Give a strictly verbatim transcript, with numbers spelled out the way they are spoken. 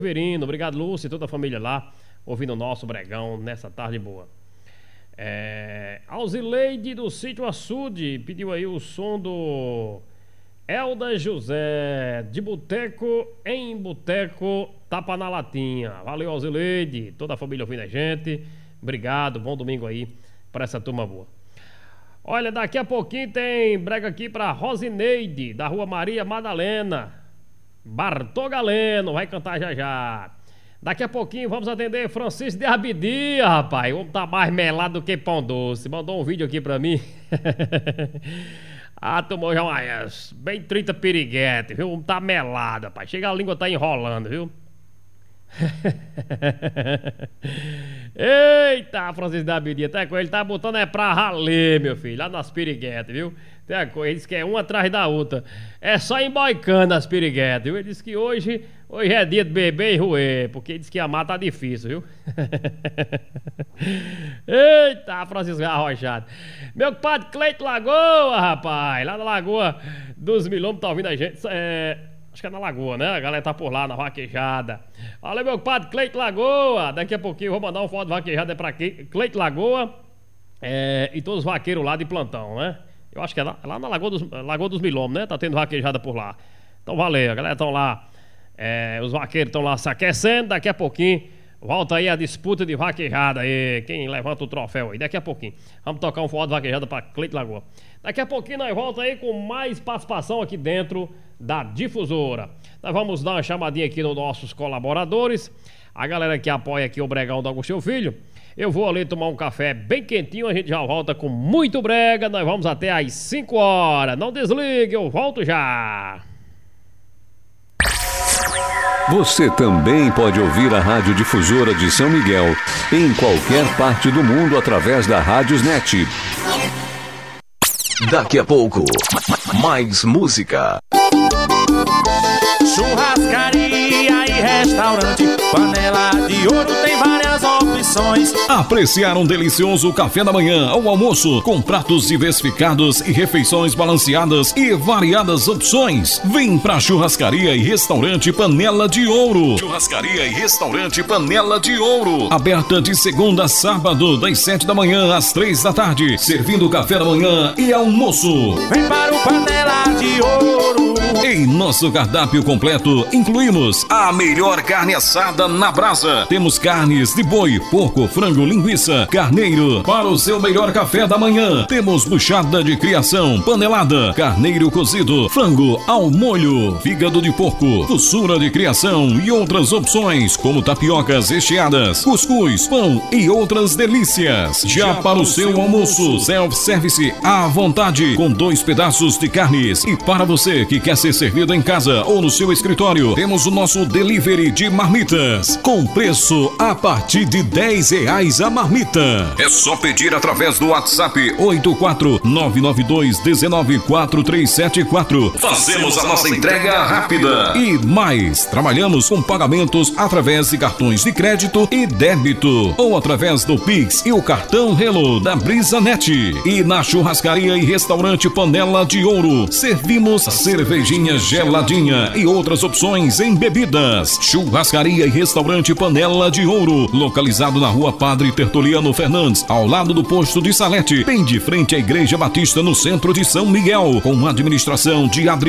Verino, obrigado, Lúcia e toda a família lá, ouvindo o nosso Bregão nessa tarde boa. É, Alzileide do Sítio Açude pediu aí o som do Elda José, de boteco em boteco, tapa na latinha. Valeu, Alzileide, toda a família ouvindo a gente. Obrigado, bom domingo aí para essa turma boa. Olha, daqui a pouquinho tem brega aqui pra Rosineide, da Rua Maria Madalena. Bartô Galeno vai cantar já já. Daqui a pouquinho vamos atender Francisco de Abidia, rapaz. O homem tá mais melado do que pão doce. Mandou um vídeo aqui pra mim. Ah, tomou já umas bem trinta piriguetes, viu? O homem tá melado, rapaz. Chega a língua tá enrolando, viu? Eita, Francisco da Abidia, até com ele tá botando é pra raler, meu filho, lá nas piriguetes, viu? Até com ele diz que é uma atrás da outra. É só emboicando as piriguetes, viu? Ele disse que hoje, hoje é dia de beber e roer, porque ele disse que a mata tá difícil, viu? Eita, Francisco Arrochado. Meu compadre Cleito Lagoa, rapaz, lá na Lagoa dos Milhões, tá ouvindo a gente. É... Acho que é na Lagoa, né? A galera tá por lá, na vaquejada. Olha, meu compadre Cleito Lagoa. Daqui a pouquinho eu vou mandar um foto de vaquejada pra Cleito Lagoa é, e todos os vaqueiros lá de plantão, né? Eu acho que é lá, lá na Lagoa dos, Lagoa dos Milhomos, né? Tá tendo vaquejada por lá. Então valeu, a galera tão lá, é, os vaqueiros estão lá se aquecendo. Daqui a pouquinho volta aí a disputa de vaquejada aí. Quem levanta o troféu aí, daqui a pouquinho. Vamos tocar um foto de vaquejada pra Cleito Lagoa. Daqui a pouquinho nós volta aí com mais participação aqui dentro da Difusora. Nós vamos dar uma chamadinha aqui nos nossos colaboradores, a galera que apoia aqui o Bregão do Agostinho Filho. Eu vou ali tomar um café bem quentinho, a gente já volta com muito brega. Nós vamos até às cinco horas. Não desligue, eu volto já. Você também pode ouvir a Rádio Difusora de São Miguel em qualquer parte do mundo através da Rádiosnet. Daqui a pouco, mais música. Churrascaria e restaurante, panela de ouro tem várias opções. Apreciar um delicioso café da manhã ao almoço, com pratos diversificados e refeições balanceadas e variadas opções. Vem pra Churrascaria e Restaurante Panela de Ouro. Churrascaria e Restaurante Panela de Ouro. Aberta de segunda a sábado, das sete da manhã às três da tarde, servindo café da manhã e almoço. Vem para o Panela de Ouro. Em nosso cardápio completo incluímos a melhor carne assada na brasa. Temos carnes de boi, porco, frango, linguiça, carneiro. Para o seu melhor café da manhã, temos buchada de criação, panelada, carneiro cozido, frango ao molho, fígado de porco, fuçura de criação e outras opções como tapiocas recheadas, cuscuz, pão e outras delícias. Já para o seu almoço, self-service à vontade, com dois pedaços de carnes. E para você que quer ser servido em casa ou no seu escritório, temos o nosso delivery de marmitas, com preço a partir de dez reais a marmita. É só pedir através do WhatsApp oito quatro nove nove dois um nove quatro três sete quatro. Fazemos a nossa entrega rápida. E mais, trabalhamos com pagamentos através de cartões de crédito e débito, ou através do Pix e o cartão Hello da BrisaNet. E na Churrascaria e Restaurante Panela de Ouro, servimos cervejinha geladinha e outras opções em bebidas. Churrascaria e Restaurante Panela de Ouro, localizado na Rua Padre Tertuliano Fernandes, ao lado do posto de Salete, bem de frente à Igreja Batista, no centro de São Miguel, com administração de Adriano